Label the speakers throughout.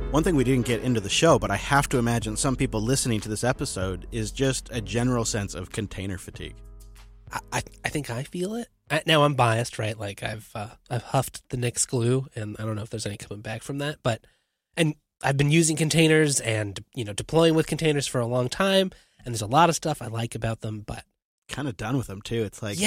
Speaker 1: One thing we didn't get into the show, but I have to imagine some people listening to this episode, is just a general sense of container fatigue.
Speaker 2: I think I feel it. Now I'm biased, right? Like I've huffed the Nix glue, and I don't know if there's any coming back from that. And I've been using containers and deploying with containers for a long time, and there's a lot of stuff I like about them, but
Speaker 1: kind of done with them too. It's like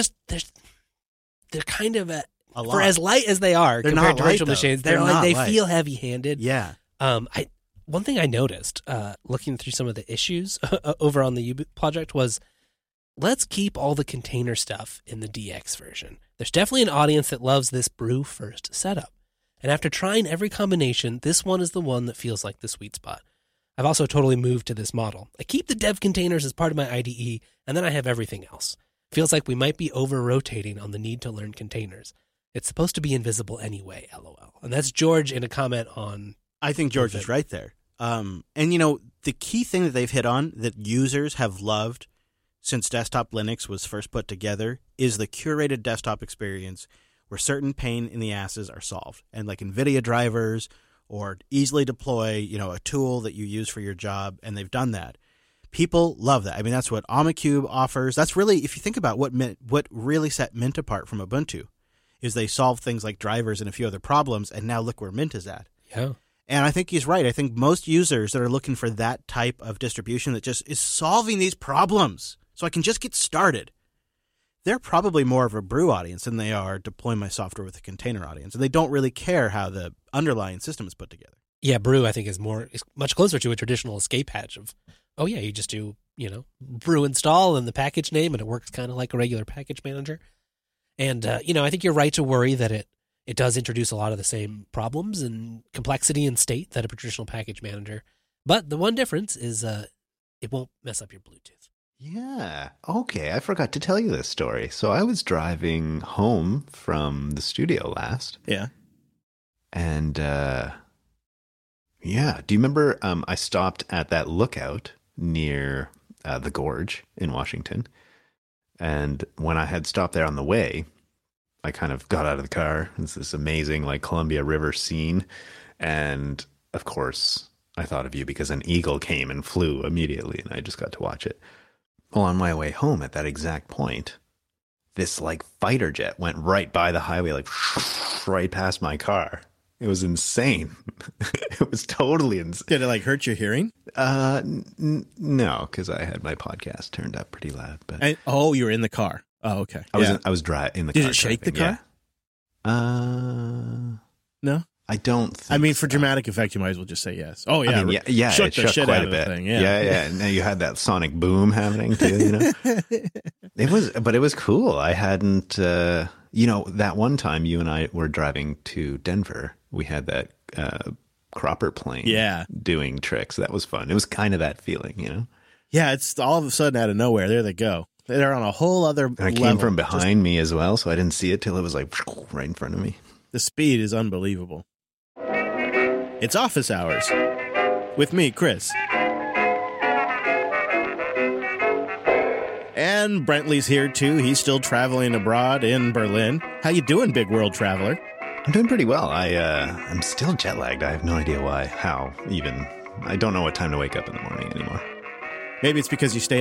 Speaker 2: they're kind of
Speaker 1: a lot.
Speaker 2: For as light as they are
Speaker 1: They're
Speaker 2: compared
Speaker 1: not
Speaker 2: to virtual
Speaker 1: light,
Speaker 2: machines,
Speaker 1: though.
Speaker 2: they
Speaker 1: light.
Speaker 2: feel heavy-handed.
Speaker 1: Yeah.
Speaker 2: One thing I noticed looking through some of the issues over on the U-Boot project was, let's keep all the container stuff in the DX version. There's definitely an audience that loves this brew first setup. And after trying every combination, this one is the one that feels like the sweet spot. I've also totally moved to this model. I keep the dev containers as part of my IDE, and then I have everything else. Feels like we might be over-rotating on the need to learn containers. It's supposed to be invisible anyway, LOL. And that's George in a comment on...
Speaker 1: I think George is right there. And the key thing that they've hit on that users have loved since Desktop Linux was first put together is the curated desktop experience where certain pain in the asses are solved. And like NVIDIA drivers or easily deploy, a tool that you use for your job, and they've done that. People love that. I mean, that's what Omacube offers. That's really, if you think about what really set Mint apart from Ubuntu, is they solve things like drivers and a few other problems, and now look where Mint is at.
Speaker 2: Yeah.
Speaker 1: And I think he's right. I think most users that are looking for that type of distribution that just is solving these problems so I can just get started, they're probably more of a brew audience than they are deploying my software with a container audience. And they don't really care how the underlying system is put together.
Speaker 2: Yeah, brew, I think, is much closer to a traditional escape hatch of, you just do, brew install and the package name, and it works kind of like a regular package manager. And, I think you're right to worry that it does introduce a lot of the same problems and complexity and state that a traditional package manager. But the one difference is it won't mess up your Bluetooth.
Speaker 3: Yeah. Okay. I forgot to tell you this story. So I was driving home from the studio last.
Speaker 1: Yeah.
Speaker 3: And, do you remember I stopped at that lookout near the Gorge in Washington? And when I had stopped there on the way, I kind of got out of the car. It's this amazing Columbia River scene. And of course, I thought of you because an eagle came and flew immediately, and I just got to watch it. Well, on my way home at that exact point, this fighter jet went right by the highway, right past my car. It was insane. It was totally insane.
Speaker 1: Did it hurt your hearing?
Speaker 3: No, because I had my podcast turned up pretty loud. But
Speaker 1: you were in the car. Oh, okay.
Speaker 3: I was in the car.
Speaker 1: Did it shake the car?
Speaker 3: Yeah.
Speaker 1: No,
Speaker 3: I don't think
Speaker 1: for dramatic effect, you might as well just say yes. Oh, yeah.
Speaker 3: I mean, yeah,
Speaker 1: shook
Speaker 3: it
Speaker 1: the
Speaker 3: shook
Speaker 1: shit
Speaker 3: quite
Speaker 1: out
Speaker 3: a
Speaker 1: of
Speaker 3: bit.
Speaker 1: the thing.
Speaker 3: Yeah. And now you had that sonic boom happening too, It was cool. I hadn't, that one time you and I were driving to Denver, we had that Cropper plane doing tricks. That was fun. It was kind of that feeling,
Speaker 1: Yeah, it's all of a sudden out of nowhere. There they go. They're on a whole other level.
Speaker 3: And it came from behind me as well, so I didn't see it till it was right in front of me.
Speaker 1: The speed is unbelievable. It's office hours with me, Chris. And Brentley's here too. He's still traveling abroad in Berlin. How you doing, big world traveler?
Speaker 3: I'm doing pretty well. I'm still jet lagged. I have no idea why, how, even. I don't know what time to wake up in the morning anymore.
Speaker 1: Maybe it's because you stay